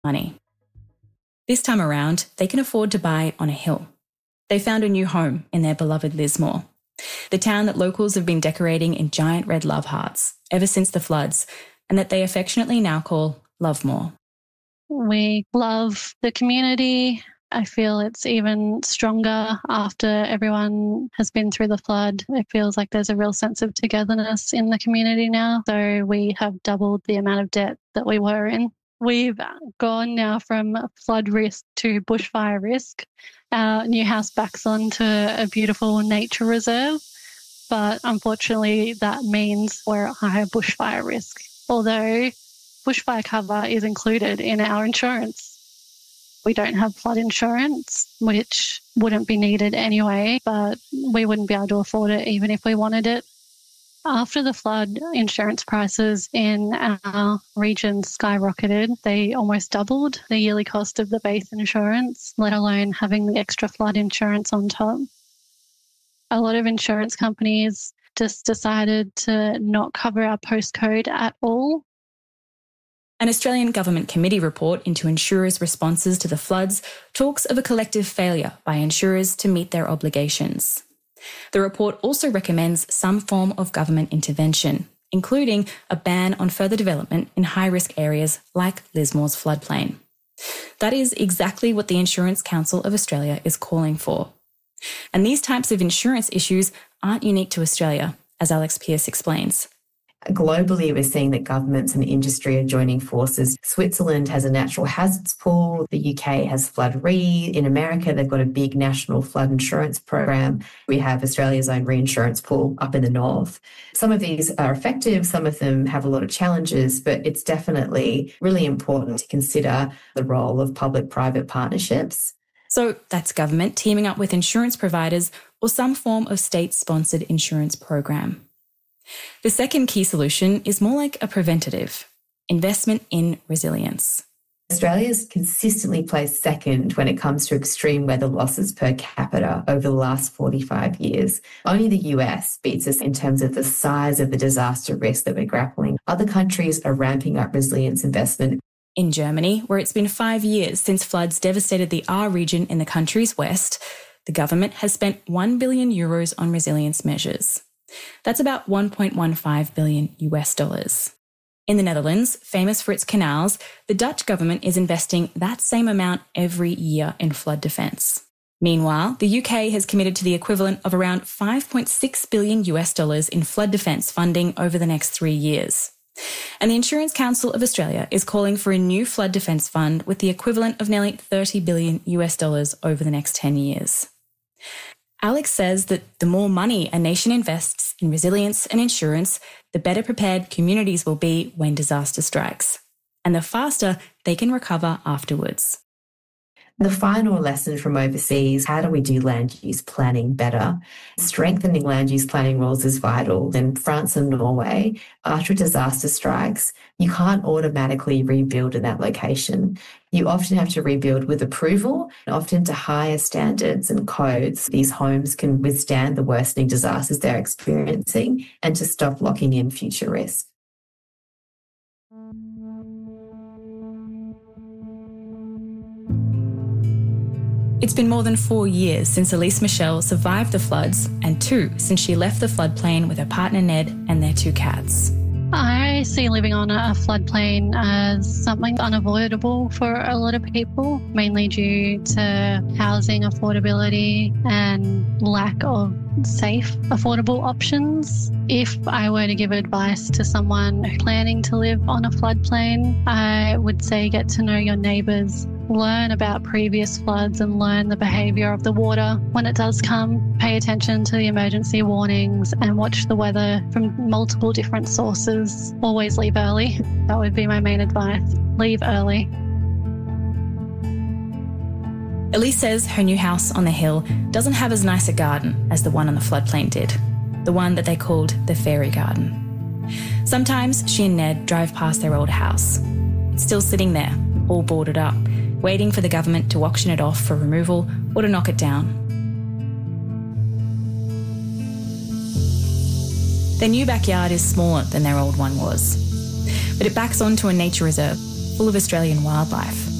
money. This time around, they can afford to buy on a hill. They found a new home in their beloved Lismore, the town that locals have been decorating in giant red love hearts ever since the floods, and that they affectionately now call Lovemore. We love the community. I feel it's even stronger after everyone has been through the flood. It feels like there's a real sense of togetherness in the community now. So we have doubled the amount of debt that we were in. We've gone now from flood risk to bushfire risk. Our new house backs onto a beautiful nature reserve, but unfortunately that means we're at higher bushfire risk, although bushfire cover is included in our insurance. We don't have flood insurance, which wouldn't be needed anyway, but we wouldn't be able to afford it even if we wanted it. After the flood, insurance prices in our region skyrocketed. They almost doubled the yearly cost of the base insurance, let alone having the extra flood insurance on top. A lot of insurance companies just decided to not cover our postcode at all. An Australian government committee report into insurers' responses to the floods talks of a collective failure by insurers to meet their obligations. The report also recommends some form of government intervention, including a ban on further development in high-risk areas like Lismore's floodplain. That is exactly what the Insurance Council of Australia is calling for. And these types of insurance issues aren't unique to Australia, as Alex Pearce explains. Globally, we're seeing that governments and industry are joining forces. Switzerland has a natural hazards pool. The UK has Flood Re. In America, they've got a big national flood insurance program. We have Australia's own reinsurance pool up in the north. Some of these are effective. Some of them have a lot of challenges, but it's definitely really important to consider the role of public-private partnerships. So that's government teaming up with insurance providers or some form of state-sponsored insurance program. The second key solution is more like a preventative: investment in resilience. Australia's consistently placed second when it comes to extreme weather losses per capita over the last 45 years. Only the US beats us in terms of the size of the disaster risk that we're grappling. Other countries are ramping up resilience investment. In Germany, where it's been 5 years since floods devastated the Ruhr region in the country's west, the government has spent €1 billion on resilience measures. That's about $1.15 billion. In the Netherlands, famous for its canals, the Dutch government is investing that same amount every year in flood defence. Meanwhile, the UK has committed to the equivalent of around $5.6 billion in flood defence funding over the next 3 years. And the Insurance Council of Australia is calling for a new flood defence fund with the equivalent of nearly $30 billion over the next 10 years. Alex says that the more money a nation invests in resilience and insurance, the better prepared communities will be when disaster strikes, and the faster they can recover afterwards. The final lesson from overseas: how do we do land use planning better? Strengthening land use planning rules is vital. In France and Norway, after a disaster strikes, you can't automatically rebuild in that location. You often have to rebuild with approval, often to higher standards and codes. These homes can withstand the worsening disasters they're experiencing and to stop locking in future risk. It's been more than 4 years since Elise Michelle survived the floods, and 2 since she left the floodplain with her partner Ned and their 2 cats. I see living on a floodplain as something unavoidable for a lot of people, mainly due to housing affordability and lack of safe, affordable options. If I were to give advice to someone planning to live on a floodplain, I would say get to know your neighbours, learn about previous floods and learn the behaviour of the water when it does come. Pay attention to the emergency warnings and watch the weather from multiple different sources. Always leave early. That would be my main advice. Leave early. Elise says her new house on the hill doesn't have as nice a garden as the one on the floodplain did, the one that they called the fairy garden. Sometimes she and Ned drive past their old house. It's still sitting there, all boarded up, waiting for the government to auction it off for removal or to knock it down. Their new backyard is smaller than their old one was, but it backs onto a nature reserve full of Australian wildlife.